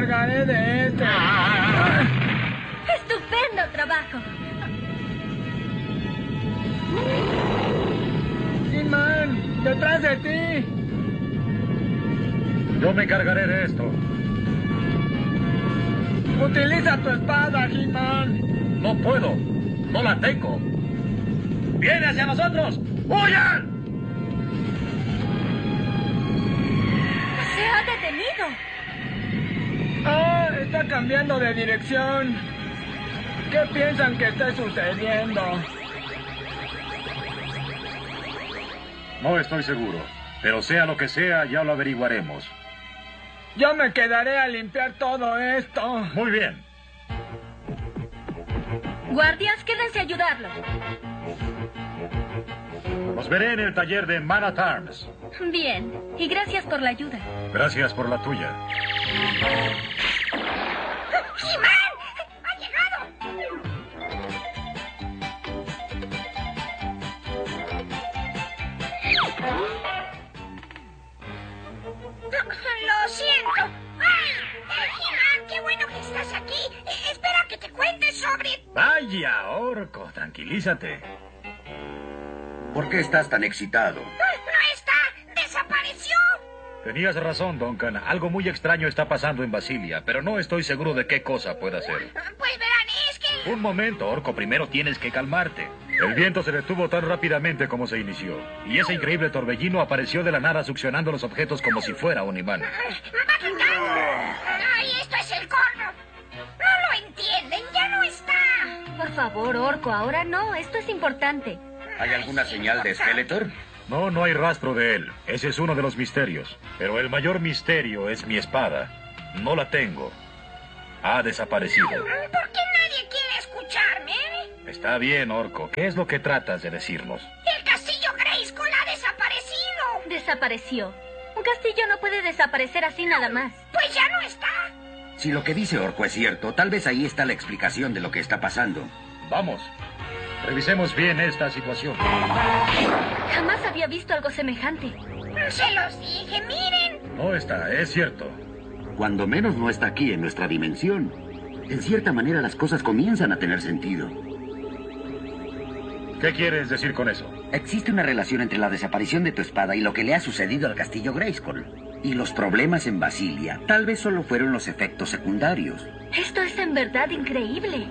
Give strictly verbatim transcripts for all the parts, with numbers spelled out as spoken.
encargaré de este. ¡Estupendo trabajo! He-Man, detrás de ti. Yo me encargaré de esto. Utiliza tu espada, He-Man. No puedo. No la tengo. ¡Viene hacia nosotros! ¡Huyan! ¡Se ha detenido! Ah, está cambiando de dirección. ¿Qué piensan que está sucediendo? No estoy seguro. Pero sea lo que sea, ya lo averiguaremos. Yo me quedaré a limpiar todo esto. Muy bien. Guardias, quédense a ayudarlo. Los veré en el taller de Man at Arms. Bien, y gracias por la ayuda. Gracias por la tuya. ¡He-Man! ¡Ha llegado! Lo siento. ¡Ay! He-Man, qué bueno que estás aquí. Eh, espera que te cuente sobre... Vaya, Orco, tranquilízate. ¿Por qué estás tan excitado? ¡No está! ¡Desapareció! Tenías razón, Duncan. Algo muy extraño está pasando en Basilia, pero no estoy seguro de qué cosa pueda ser. Pues verán, es que... Un momento, Orco. Primero tienes que calmarte. El viento se detuvo tan rápidamente como se inició. Y ese increíble torbellino apareció de la nada succionando los objetos como si fuera un imán. ¡Ay, esto es el corno! No lo entienden, ya no está. Por favor, Orco, ahora no. Esto es importante. ¿Hay alguna señal de Skeletor? No, no hay rastro de él. Ese es uno de los misterios. Pero el mayor misterio es mi espada. No la tengo. Ha desaparecido. ¿Por qué nadie quiere escucharme? Está bien, Orco. ¿Qué es lo que tratas de decirnos? El castillo Grayskull ha desaparecido. Desapareció. Un castillo no puede desaparecer así nada más. Pues ya no está. Si lo que dice Orco es cierto, tal vez ahí está la explicación de lo que está pasando. Vamos. Revisemos bien esta situación. Jamás había visto algo semejante. Se los dije, miren. No está, es cierto. Cuando menos no está aquí en nuestra dimensión. En cierta manera las cosas comienzan a tener sentido. ¿Qué quieres decir con eso? Existe una relación entre la desaparición de tu espada y lo que le ha sucedido al castillo Grayskull. Y los problemas en Basilia tal vez solo fueron los efectos secundarios. Esto es en verdad increíble.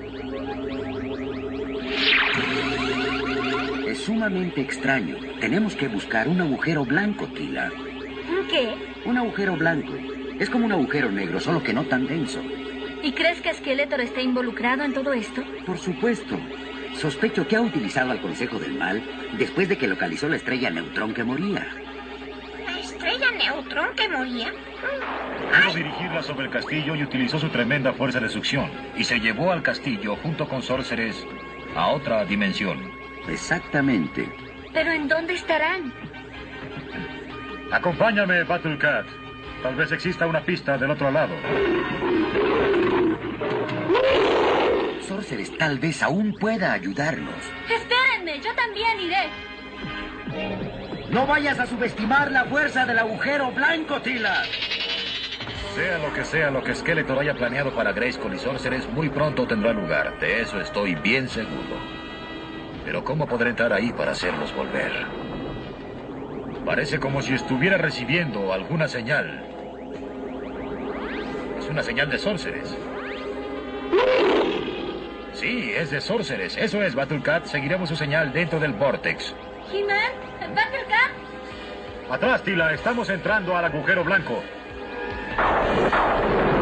Es sumamente extraño. Tenemos que buscar un agujero blanco, Tila. ¿Qué? Un agujero blanco. Es como un agujero negro, solo que no tan denso. ¿Y crees que Skeletor está involucrado en todo esto? Por supuesto. Sospecho que ha utilizado al Consejo del Mal después de que localizó la estrella Neutrón que moría. ¿La estrella Neutrón que moría? Pudo dirigirla sobre el castillo y utilizó su tremenda fuerza de succión. Y se llevó al castillo junto con Sorceress a otra dimensión. Exactamente. ¿Pero en dónde estarán? Acompáñame, Battlecat. Tal vez exista una pista del otro lado. Sorceress tal vez aún pueda ayudarnos. Espérenme, yo también iré. No vayas a subestimar la fuerza del agujero blanco, Tila. Sea lo que sea lo que Skeletor haya planeado para Grayskull y Sorceress, muy pronto tendrá lugar. De eso estoy bien seguro. Pero ¿cómo podré entrar ahí para hacerlos volver? Parece como si estuviera recibiendo alguna señal. Es una señal de Sorceress. Sí, es de Sorceress. Eso es, Battlecat. Seguiremos su señal dentro del Vortex. ¿He-Man? ¿Battlecat? Atrás, Tila. Estamos entrando al agujero blanco.